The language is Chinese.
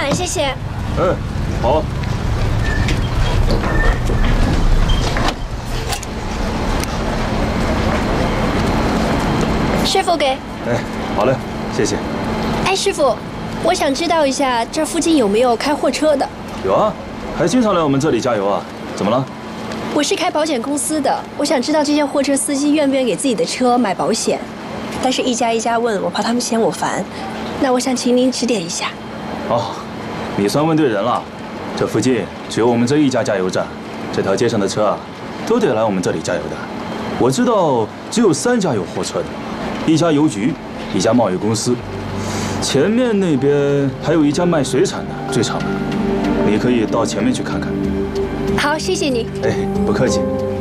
款，谢谢。 嗯，好。 师傅给。 哎，好嘞，谢谢。 哎，师傅，我想知道一下这附近有没有开货车的？ 有啊，还经常来我们这里加油啊？怎么了？ 我是开保险公司的，我想知道这些货车司机愿不愿意给自己的车买保险，但是一家一家问，我怕他们嫌我烦。那我想请您指点一下。 哦，你算问对人了。这附近只有我们这一家加油站，这条街上的车啊，都得来我们这里加油的。我知道只有3家有货车的，一家邮局，一家贸易公司，前面那边还有一家卖水产的，最长的。你可以到前面去看看。 好，谢谢你。 哎，不客气。